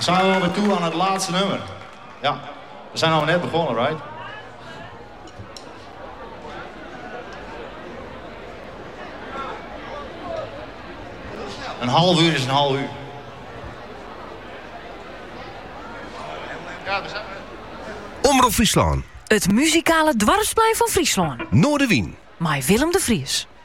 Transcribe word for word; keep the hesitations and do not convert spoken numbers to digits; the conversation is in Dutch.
zijn we alweer toe aan het laatste nummer. Ja, we zijn al net begonnen, right? Een half uur is een half uur. Ja, we zijn... Omroep Friesland. Het muzikale dwarresplein van Friesland. Noorderwien. Met Willem de Vries.